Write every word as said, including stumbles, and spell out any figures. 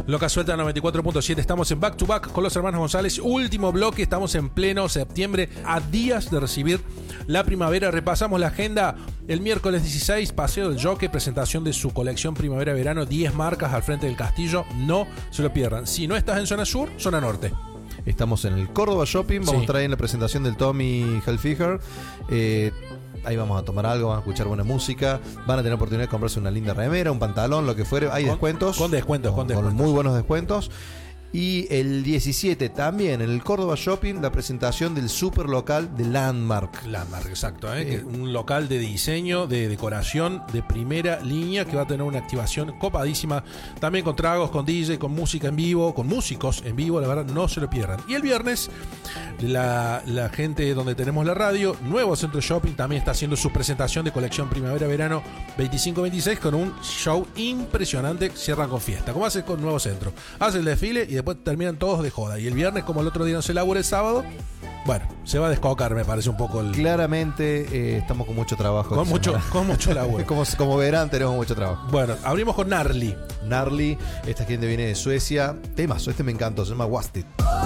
Loca Suelta noventa y cuatro punto siete. Estamos en Back to Back con los hermanos González. Último bloque. Estamos en pleno septiembre, a días de recibir la primavera. Repasamos la agenda. El miércoles dieciséis, Paseo del Jockey, presentación de su colección primavera-verano. diez marcas al frente del castillo. No se lo pierdan. Si no estás en zona sur, zona norte. Estamos en el Córdoba Shopping. Vamos Sí. a estar ahí en la presentación del Tommy Hilfiger. Eh, ahí vamos a tomar algo, vamos a escuchar buena música. Van a tener oportunidad de comprarse una linda remera, un pantalón, lo que fuere. Hay Con- descuentos. con descuentos, con descuentos. muy buenos descuentos. Y el diecisiete también en el Córdoba Shopping, la presentación del super local de Landmark. Landmark, exacto, ¿eh? Sí. Que un local de diseño, de decoración de primera línea que va a tener una activación copadísima, también con tragos, con D J, con música en vivo, con músicos en vivo, la verdad no se lo pierdan. Y el viernes la, la gente donde tenemos la radio, Nuevo Centro Shopping, también está haciendo su presentación de colección primavera-verano veinticinco veintiséis con un show impresionante. Cierran con fiesta, como hace con Nuevo Centro, hace el desfile y después terminan todos de joda. Y el viernes, como el otro día no se labura el sábado, bueno, se va a descocar, me parece un poco el... Claramente eh, estamos con mucho trabajo. Con esta mucho, semana. con mucho laburo. como, como verán, tenemos mucho trabajo. Bueno, abrimos con Gnarly. Gnarly, esta gente viene de Suecia. Temazo, este me encantó, se llama Wasted.